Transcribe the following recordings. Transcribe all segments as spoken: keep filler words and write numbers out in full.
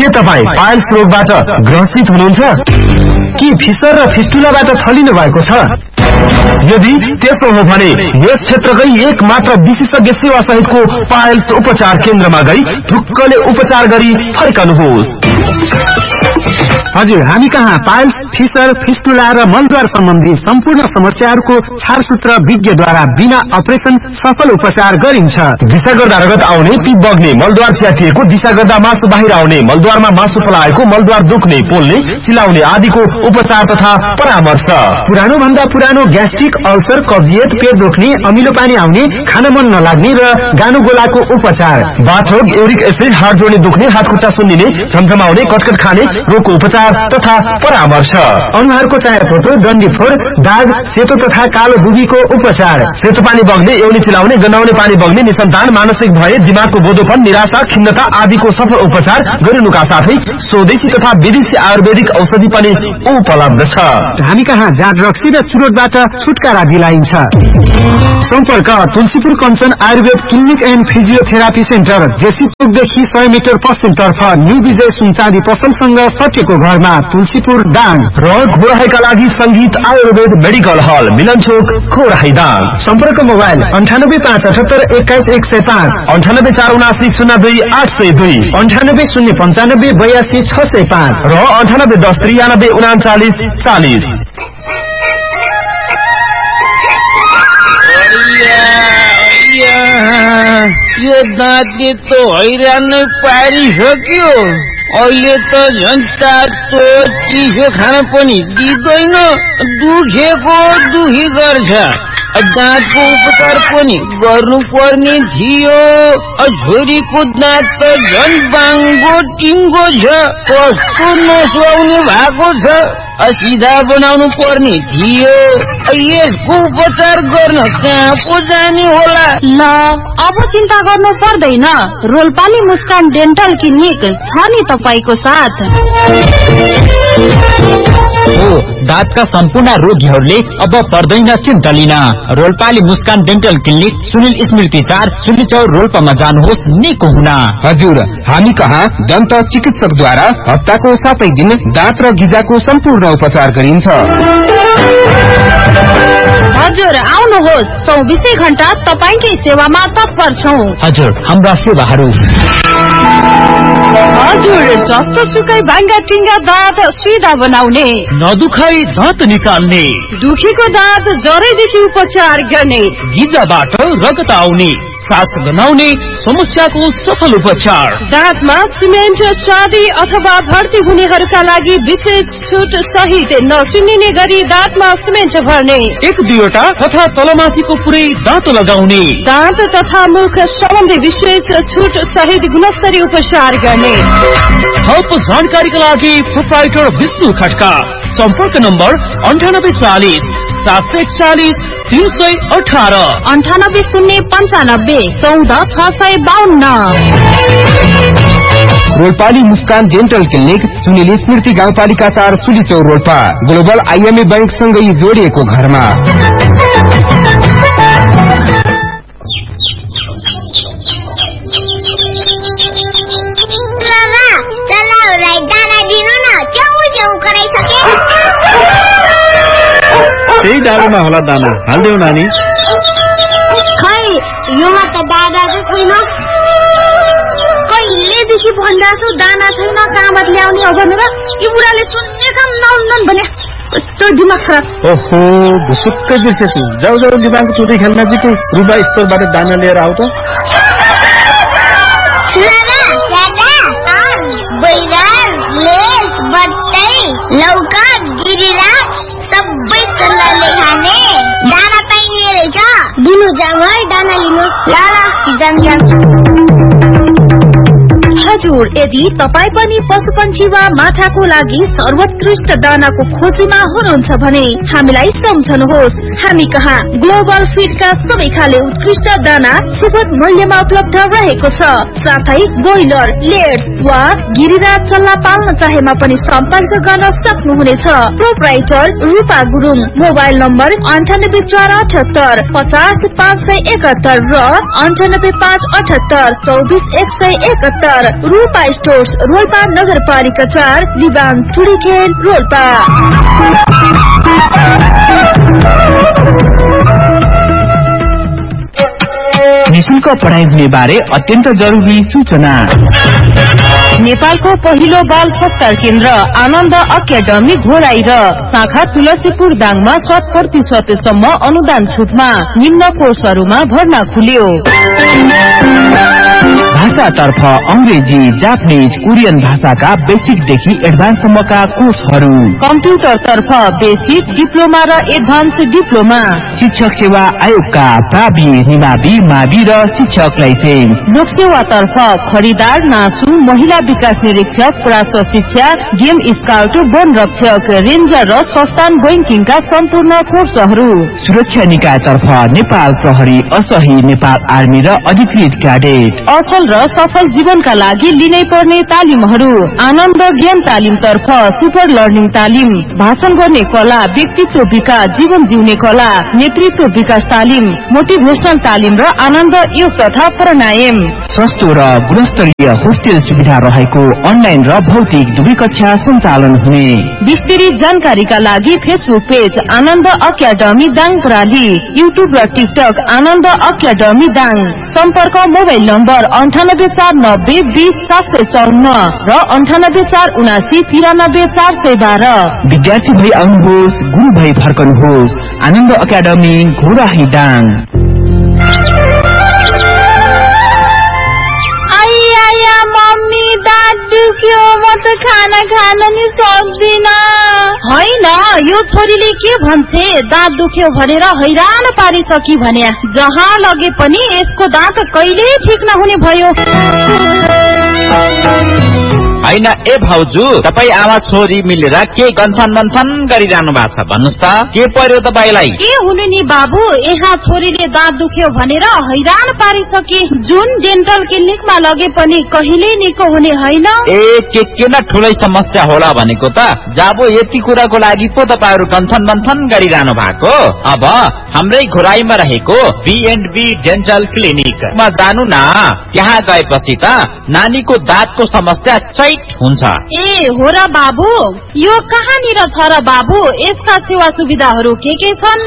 के तपाईँ पाइल्स रोगबाट ग्रसित हुनुहुन्छ कि फिसर र फिस्टुलाबाट थलिनु भएको छ? यदि त्यसो हो भने यस क्षेत्रकै एक मात्र विशेषज्ञ सेवा सहितको पाइल्स उपचार केन्द्रमा गई ढुक्कले उपचार गरी फर्कनुहोस्। हजुर, हामी कहाँ पाइल्स, फिसर, फिस्टुला र मलद्वार सम्बन्धी सम्पूर्ण समस्याहरूको छारसूत्र विज्ञद्वारा बिना अपरेसन सफल उपचार गरिन्छ। दिशा गर्दा रगत आउने, पिप बग्ने, मलद्वार च्यातिएको, दिशा गर्दा मासु बाहिर आउने, मलद्वारमा मासु पलाएको, मलद्वार दुख्ने, पोल्ने, चिलाउने आदिको उपचार तथा परामर्श। पुरानो भन्दा पुरानो ग्यास्ट्रिक, अल्सर, कब्जियत, पेट दुख्ने, अमिलो पानी आउने, खान मन नलाग्ने र गानो गोलाको उपचार। बाथरोग, युरिक एसिड, हात जोड्ने दुख्ने, हात खुट्टा सुन्निने, झमझमाउने, कटकट खाने रोगको उपचार तथा परामर्श। अनुहारको चायापटो, डन्डीफोर, दाग, सेतो तथा कालो बुबीको उपचार। सेतो पानी बग्ने, एउली चिलाउने, गनाउने पानी बग्ने, निसन्तान, मानसिक भय, दिमागको बोधोपन, निराशा, खिन्नता आदिको सफल उपचार गरिनुका साथै स्वदेशी तथा विदेशी आयुर्वेदिक औषधि पनि उपलब्ध छ। हामी कहाँ जाँड रक्सी र चुरोटबाट छुटकारा दिलाइन्छ। सम्पर्क Tulsipur Kanchan Ayurveda clinic and physiotherapy centre, JC चोकदेखि सय मिटर पश्चिमतर्फ न्यू विजय सुनचाँदी पसलसँग सटेको घरमा, तुलसीपुर दाङ। र घोराहीका लागि संगीत आयुर्वेद मेडिकल हल, मिलन चोक, घोराही दाङ। सम्पर्क मोबाइल अन्ठानब्बे पाँच अठहत्तर एक्काइस एक सय पाँच, अन्ठानब्बे चार उनासी शून्य दुई आठ सय दुई, अन्ठानब्बे शून्य पञ्चानब्बे बयासी छ सय पाँच र अन्ठानब्बे दस त्रियानब्बे उनाचालिस चालिस। यो दाँतले त हैरान नै पारिसक्यो। अहिले त झन्टा तो चिसो खान पनि दिँदैन, दुखेको दुखी गर्छ। दाँतको उपचार पनि गर्नु पर्ने थियो। छोरीको दाँत त झन् बाङ्गो टिङ्गो छ, कस्तो नसुहाउने भएको छ। सिधा बनाउनु पर्ने थियो। यसको उपचार गर्न कहाँ पो जाने होला? ल अब चिन्ता गर्नु पर्दैन, रोल्पाली मुस्कान डेन्टल क्लिनिक छ नि तपाईको साथ। हो, दाँतका सम्पूर्ण रोगीहरूले अब पर्दैन चिन्ता लिन। रोल्पाली मुस्कान डेन्टल क्लिनिक, सुनिल स्मृति चार, सुनिल चौर, रोल्पामा जानुहोस् निको हुन। हजुर, हामी कहाँ दन्त चिकित्सकद्वारा हप्ताको सातै दिन दाँत र गिजाको सम्पूर्ण उपचार गरिन्छ। हजुर, आउनुहोस्, चौबिसै घण्टा तपाईकै सेवामा तत्पर छौं। हजुर, हाम्रा सेवाहरू हजुर, जस्तो सुकै भाङ्गा टिङ्गा दाँत सिधा बनाउने, नदुखाई दाँत निकाल्ने, दुखेको दाँत जरैदेखि उपचार गर्ने, गिजाबाट रगत आउने, सास गनाउने समस्याको सफल उपचार। दाँतमा सिमेन्ट, चाँदी अथवा भर्ती हुनेहरूका लागि विशेष छुट सहित नसुनिने गरी दाँतमा सिमेन्ट भर्ने, एक दुईवटा तथा तलमाथिको पुरै दाँत लगाउने, दाँत तथा मुख सम्बन्धी विशेष छुट सहित गुणस्तरीय उपचार गर्ने। थप जानकारीका लागि प्रोप्राइटर विष्णु खड्का। सम्पर्क नम्बर अन्ठानब्बे चालिस सात सय एकचालिस तीन सय अठार, अन्ठानब्बे शून्य पञ्चानब्बे चौध छ सय बाहन्न। रोल्पाली मुस्कान डेन्टल क्लिनिक, सुनिल स्मृति गाउँपालिका चार, सुलीचौर, रोल्पा। ग्लोबल आइएमए बैंक सँगै जोडिएको घरमा। त्यही डालोमा होला दाना, हाल्देऊ नानी। खै योमा त दादा चाहिँ छैन, कहिलेदेखि भनिरहेको छु दाना छैन, कहाँबाट ल्याउने हो भनेर। यो बुढाले सुन्ने काम नहुन्न भने कस्तो दिमाग खराब। ओहो, भुसुक्कै बिर्सेछु। जाऊ जाऊ दिमाग चोटी खेल्न नजिकै रुबा स्टोरबाट दाना लिएर आऊ त। लौका, गिरिराज सबै चल्लाले खाने दाना पाइने रहेछ। दिनु जाम है दाना लिनु। ल ल जाम जाम। हजुर, यदि तपाईँ पनि पशुपन्छी वा माछाको लागि सर्वोत्कृष्ट दानाको खोजीमा हुनुहुन्छ भने हामीलाई सम्झनुहोस्। हामी कहाँ ग्लोबल फीडका सबै खाले उत्कृष्ट दाना सुपथ मूल्यमा उपलब्ध रहेको छ। साथै ब्रोइलर, लेयर्स वा गिरिराज चल्ला पाल्न चाहेमा पनि सम्पर्क गर्न सक्नुहुनेछ। प्रोप्राइटर रूपा गुरुङ। मोबाइल नम्बर अन्ठानब्बे चार अठहत्तर पचास पाँच सय एकहत्तर र अन्ठानब्बे पाँच अठहत्तर चौबिस एक सय एकहत्तर। रूपा स्टोर्स रोल्पा नगरपालिका चार दिवान टुडीखेल रोल्पा। निशुल्क पढाइ हुने बारे अत्यन्त जरुरी सूचना। नेपालको पहिलो बाल संस्कार केन्द्र आनन्द अकादमी घोराई र शाखा तुलसीपुर दाङमा शत प्रतिशतसम्म अनुदान छुटमा निम्न कोर्सहरूमा भर्ना खुल्यो। भाषातर्फ अंग्रेजी, जापानिज, कोरियन भाषाका बेसिकदेखि एडभान्ससम्मका कोर्सहरू। कम्प्युटरतर्फ बेसिक, डिप्लोमा र एडभान्स डिप्लोमा। शिक्षक सेवा आयोगका प्रावि, निमावि, मावि र शिक्षक लाइसेन्स। लोकसेवातर्फ खरिदार, नासु, महिला विकास निरीक्षक, प्रास शिक्षा, गेम स्काउट, वन रक्षक, रेन्जर र संस्थान बैंकिङका सम्पूर्ण कोर्सहरू। सुरक्षा निकायतर्फ नेपाल प्रहरी, असही, नेपाल आर्मी र अधिकृत क्याडेट। असल र सफल जीवनका लागि लिनै पर्ने तालिमहरू। आनन्द ज्ञान तालिम तर्फ सुपर लर्निङ तालिम, भाषण गर्ने कला, व्यक्तित्व विकास, जीवन जिउने कला, नेतृत्व विकास तालिम, मोटिभेशनल तालिम र आनन्द योग तथा प्राणायाम। सस्तो र गुणस्तरीय होस्टेल सुविधा रहेको अनलाइन र भौतिक दुवै कक्षा सञ्चालन हुने। विस्तृत जानकारीका लागि फेसबुक पेज आनन्द अकादमी दाङ प्रणाली, युट्युब र टिकटक आनन्द अकादमी दाङ। सम्पर्क मोबाइल नम्बर अन्ठानब्बे चार नब्बे बीस सात सय चौन्न र अन्ठानब्बे चार उनासी तिरानब्बे चार सय बाह्र। विद्यार्थी भई आउनुहोस्, गुरु भई फर्कनुहोस्। आनन्द अकादमी घोराही दाङ। मम्मी दाँत दुख्यो, म त खाना खान नि सक्दिन। होइन, यो छोरीले के भन्छे, दाँत दुख्यो भनेर हैरान पारिसकी भन्या। जहाँ लगे पनि यसको दाँत कहिले ठिक नहुने भयो। होइन ए भाउजू, तपाई आमा छोरी मिलेर के गन्थन मन्थन गरिरहनु भएको छ भन्नुस् त, के पर्यो तपाईलाई? के हुनु नि बाबु, यहाँ छोरीले दाँत दुख्यो भनेर हैरान पारिसके। जुन डेन्टल क्लिनिकमा लगे पनि कहिले निको हुने होइन। ए के के न ठुलै समस्या होला भनेको त। जाबो यति कुराको लागि पो तपाईहरु गन्थन मन्थन गरिरहनु भएको। अब हाम्रै घोराईमा रहेको बी एन्ड बी डेन्टल क्लिनिकमा जानु न। त्यहाँ गएपछि त नानीको दाँतको समस्या चैट हुन्छ। ए हो र बाबु, यो कहाँनिर छ र बाबु? यसका सेवा सुविधाहरू के के छन्?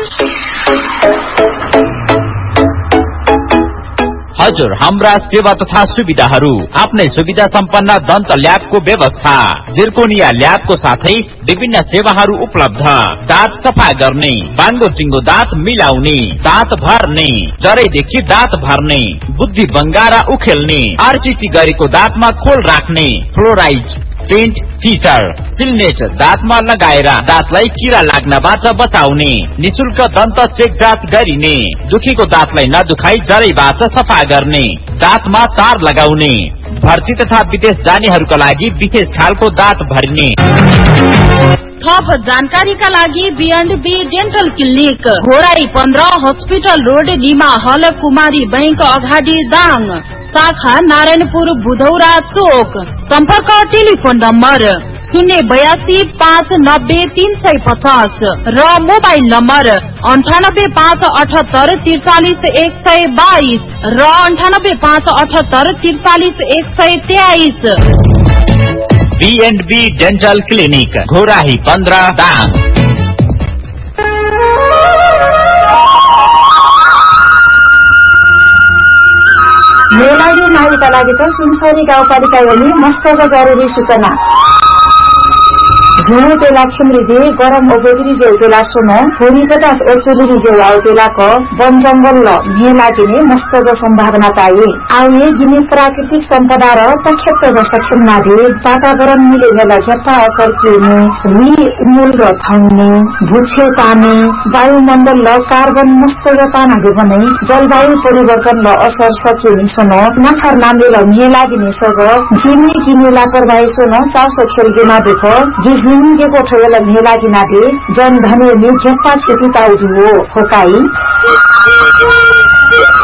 हजुर, हाम्रा सेवा तथा सुविधाहरू आफ्नै सुविधा सम्पन्न दन्त ल्याबको व्यवस्था, जिर्कोनिया ल्याबको साथै विभिन्न सेवाहरू उपलब्ध। दाँत सफा गर्ने, बाङ्गो चिङ्गो दाँत मिलाउने, दाँत भर्ने, जरैदेखि दाँत भर्ने, बुद्धि बङ्गारा उखेल्ने, आरसीसी गरेको दाँतमा खोल राख्ने, फ्लोराइड पेन्ट फिचर, सिलनेट दाँतमा लगाएर दाँतलाई किरा लाग्नबाट बचाउने, निशुल्क दन्त चेक जाँच गरिने, दुखेको दाँतलाई नदुखाई जरैबाट सफा गर्ने, दाँतमा तार लगाउने, भर्ती तथा विदेश जानेहरूका लागि विशेष खालको दाँत भरिने। थप जानकारीका लागि be and be dental clinic, Ghorahi पन्ध्र, हस्पिटल रोड, निमा हल, कुमारी बैंक अगाडि दाङ। शाखा नारायणपुर बुधौरा चोक। सम्पर्क टेलिफोन नम्बर शून्य बयासी पाँच नब्बे तीन सय पचास र मोबाइल नम्बर अन्ठानब्बे पाँच अठहत्तर त्रिचालिस एक सय बाइस र अन्ठानब्बे पाँच अठहत्तर त्रिचालिस एक सय तेइस। Be and be dental clinic, Ghorahi पन्ध्र दाङ। मेलागी माईका लागि त सुनसरी गाउँपालिका हेर्ने मस्त जरुरी सूचना। झुमो पेला खिमृदि गरम ओबेदरी जेउ पेला सुन होरी पचास ओचुरी जेउ आउ पेला क वन जंगल ल मे लागिने मस्त ज सम्भावना पाए। आउए गिने प्राकृतिक सम्पदा र तक्षेप ज सक्षम नादे वातावरण मिलेने लग्यता असर किने रि मूल र थाउने भूक्षय पाने वायुमण्डल ल कार्बन मस्त ज तानागे भने जलवायु परिवर्तन ल असर सकिने सुन नखर नामले ल मे लागिने सज जिने गिने लापरवाही सुन चाउस खेल गेमा देख गिजनिङको ठोयल मे लागिना दे जन धने मे झप्पा क्षति ताउदु हो होकाई।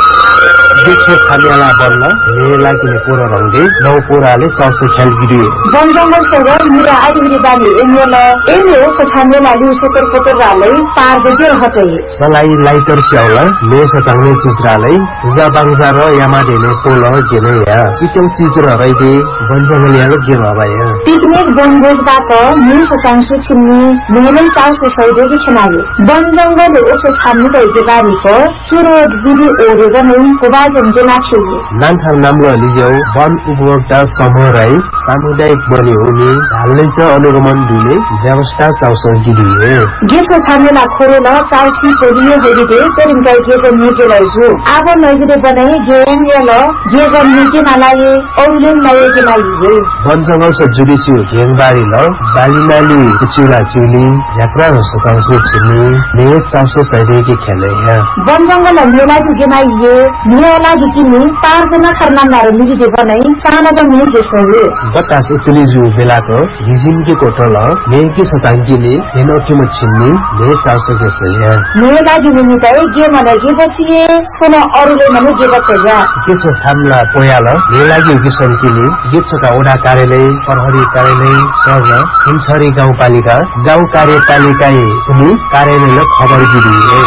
देखो छानियाला बन्न मेला किने पोरा रंगे नौ पोराले चौसो ख्याल गिरिए वन जंगल सगर मिरा आइरी बानी एमेल एमे सछामेला लिउ सेतर कोतराले पार जगे हटे सलाई लाइटर स्याउला ले सचांगने चिजराले जा बांजा र यामादेने पोल गेने या कितेउ चिज र रइदे वन जंगल याले गेमा बाया पिकनिक बनभोजबाट मि सचांसु छिन्नी मेलै चाउसे सौदेगी खनाले वन जंगल ओसो छाम्नु गइके बारीको चुरो गिरी ओरे गने कोबाजन देना छिए नानथार नामलो लिजेउ वन उपभोक्ता समूह राई सामुदायिक बन्यो उनी ढाल्ने छ अनुगमन दिने व्यवस्था चाउसो गिरिए गेसो छामेला खोरेल चाउसी पोलियो हेरिदे तेरिमकाई गेसो निके लैजु आब नजिरे बने गेन यल गेजो निके नलाए औले नलाए के लाइए वन जंगल से जुडिसु घेङबारी ल बालीनाली कुचुला चिली झक्रा सताउसो छिनी ने चाउसो सैदेकी खेले है वन जंगल मेला के माइए मेला के किनी पाँच जना खरनामदार मिलिदे बनै साना जम्मे गेसो बतास उचली जु बेलाको हिजिन के कोटल ने के सतांकीले हेनोकी म छिन्नी ने चाउसो गेसो है मेला के मिलिदै गे मने गे बचिए सोना अरुले मने गे बचया के छ छामला पोयाल मेला के गेसनकीले गे छका ओडा कार्यालय प्रहरी कार्यालय सर्व हिमछरी गाउँपालिका गाउँ कार्यपालिकाले उनी कार्यालयले खबर दिए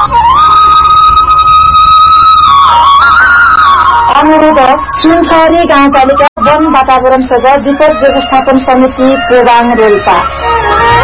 अनुरोध सुनछरी गाउँपालिका वन वातावरण सजा विपद व्यवस्थापन समिति प्रोगाङ रोल्पा